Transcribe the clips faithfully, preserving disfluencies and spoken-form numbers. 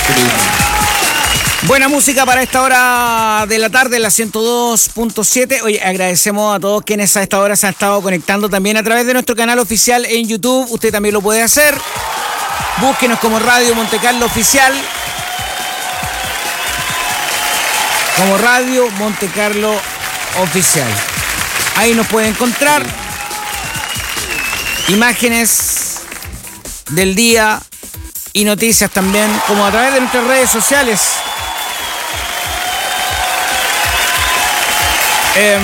Buena música para esta hora de la tarde, la ciento dos punto siete. Oye, agradecemos a todos quienes a esta hora se han estado conectando también a través de nuestro canal oficial en YouTube. Usted también lo puede hacer. Búsquenos como Radio Monte Carlo Oficial. Como Radio Monte Carlo Oficial. Ahí nos puede encontrar imágenes del día y noticias también, como a través de nuestras redes sociales. Eh,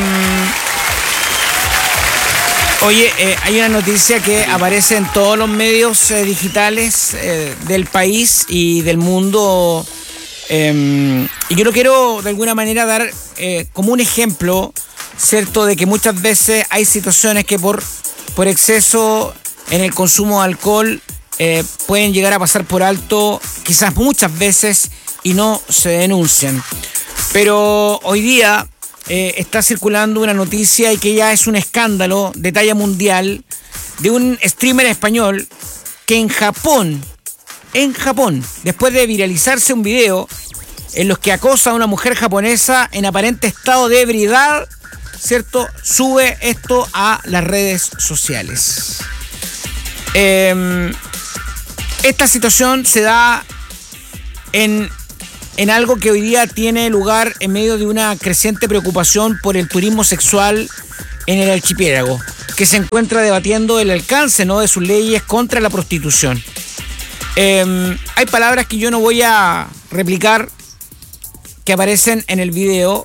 oye, eh, hay una noticia que aparece en todos los medios eh, digitales eh, del país y del mundo. Eh, y yo lo quiero de alguna manera dar eh, como un ejemplo, ¿cierto? De que muchas veces hay situaciones que por, por exceso en el consumo de alcohol eh, pueden llegar a pasar por alto, quizás muchas veces, y no se denuncian. Pero hoy día eh, está circulando una noticia y que ya es un escándalo de talla mundial de un streamer español que en Japón, en Japón, después de viralizarse un video en los que acosa a una mujer japonesa en aparente estado de ebriedad, ¿cierto? Sube esto a las redes sociales. Eh, esta situación se da en, en algo que hoy día tiene lugar en medio de una creciente preocupación por el turismo sexual en el archipiélago, que se encuentra debatiendo el alcance, ¿no?, de sus leyes contra la prostitución. Eh, hay palabras que yo no voy a replicar que aparecen en el video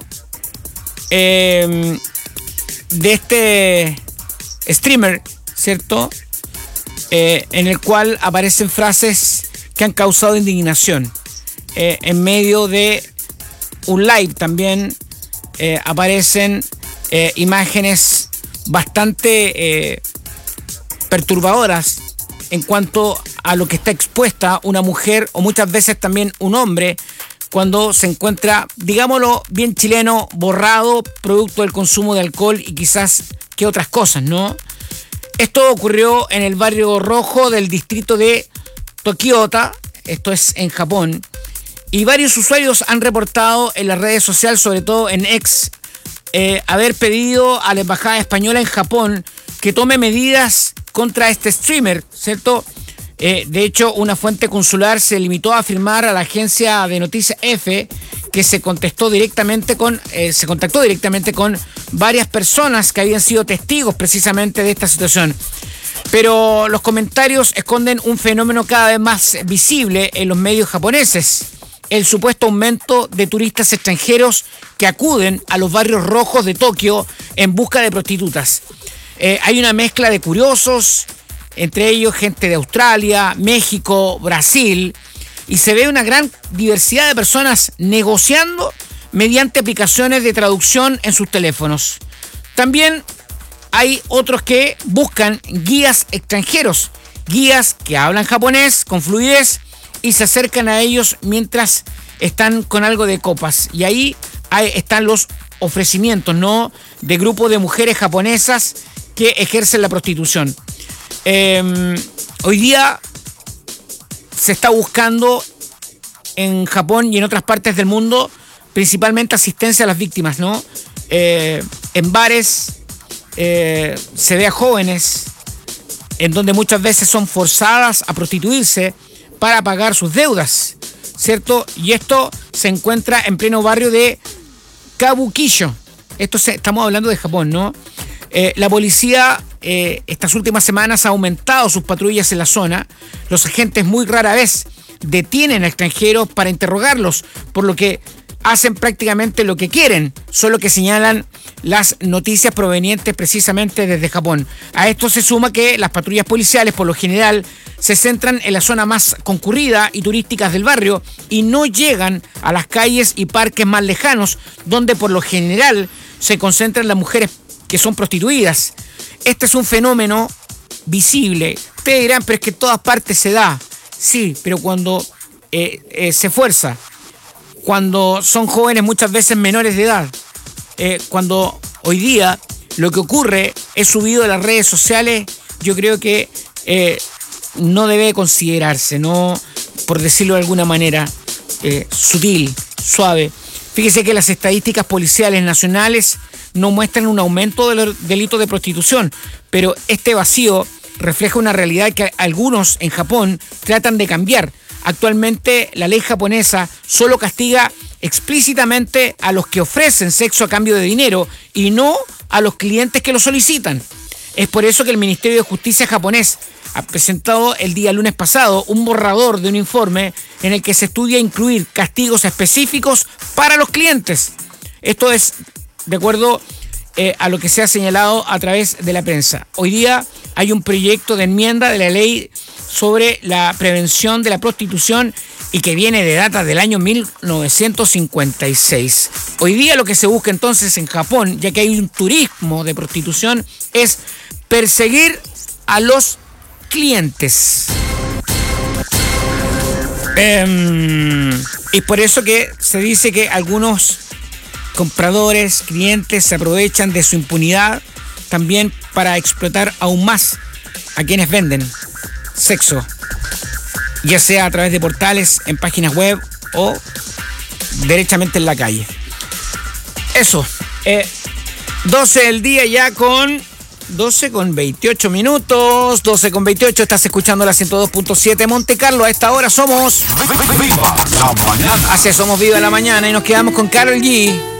eh, de este streamer, ¿cierto? Eh, en el cual aparecen frases que han causado indignación. Eh, en medio de un live también eh, aparecen eh, imágenes bastante eh, perturbadoras en cuanto a lo que está expuesta una mujer o muchas veces también un hombre cuando se encuentra, digámoslo bien chileno, borrado producto del consumo de alcohol y quizás que otras cosas, ¿no? Esto ocurrió en el barrio rojo del distrito de Tokiota, esto es en Japón, y varios usuarios han reportado en las redes sociales, sobre todo en X, eh, haber pedido a la embajada española en Japón que tome medidas contra este streamer, ¿cierto? Eh, de hecho, una fuente consular se limitó a afirmar a la agencia de noticias F que se contestó directamente con, eh, se contactó directamente con varias personas que habían sido testigos precisamente de esta situación. Pero los comentarios esconden un fenómeno cada vez más visible en los medios japoneses: el supuesto aumento de turistas extranjeros que acuden a los barrios rojos de Tokio en busca de prostitutas. Eh, hay una mezcla de curiosos, entre ellos gente de Australia, México, Brasil, y se ve una gran diversidad de personas negociando mediante aplicaciones de traducción en sus teléfonos. También hay otros que buscan guías extranjeros, guías que hablan japonés con fluidez y se acercan a ellos mientras están con algo de copas. Y ahí hay, están los ofrecimientos, ¿no?, de grupos de mujeres japonesas que ejercen la prostitución. Eh, hoy día se está buscando en Japón y en otras partes del mundo principalmente asistencia a las víctimas, ¿no? Eh, en bares eh, se ve a jóvenes en donde muchas veces son forzadas a prostituirse para pagar sus deudas, ¿cierto? Y esto se encuentra en pleno barrio de Kabukicho. Esto se, estamos hablando de Japón, ¿no? Eh, la policía eh, estas últimas semanas ha aumentado sus patrullas en la zona. Los agentes muy rara vez detienen a extranjeros para interrogarlos, por lo que hacen prácticamente lo que quieren, solo que señalan las noticias provenientes precisamente desde Japón. A esto se suma que las patrullas policiales, por lo general, se centran en la zona más concurrida y turísticas del barrio y no llegan a las calles y parques más lejanos, donde por lo general se concentran las mujeres que son prostituidas. Este es un fenómeno visible. Ustedes dirán, pero es que en todas partes se da. Sí, pero cuando eh, eh, se fuerza, cuando son jóvenes muchas veces menores de edad, eh, cuando hoy día lo que ocurre es subido a las redes sociales, yo creo que eh, no debe considerarse, no, por decirlo de alguna manera. eh, sutil, suave. Fíjese que las estadísticas policiales nacionales no muestran un aumento de los delitos de prostitución, pero este vacío refleja una realidad que algunos en Japón tratan de cambiar. Actualmente la ley japonesa solo castiga explícitamente a los que ofrecen sexo a cambio de dinero y no a los clientes que lo solicitan. Es por eso que el Ministerio de Justicia japonés ha presentado el día lunes pasado un borrador de un informe en el que se estudia incluir castigos específicos para los clientes. Esto es de acuerdo eh, a lo que se ha señalado a través de la prensa. Hoy día hay un proyecto de enmienda de la ley sobre la prevención de la prostitución y que viene de data del año mil novecientos cincuenta y seis. Hoy día lo que se busca entonces en Japón, ya que hay un turismo de prostitución, es perseguir a los clientes. Eh, y por eso que se dice que algunos compradores, clientes se aprovechan de su impunidad también para explotar aún más a quienes venden sexo, ya sea a través de portales, en páginas web o derechamente en la calle. Eso, eh, doce del día ya con doce con veintiocho minutos, doce con veintiocho, estás escuchando la ciento dos punto siete Monte Carlo. A esta hora somos Viva la mañana. Así somos Viva la Mañana y nos quedamos con Karol G.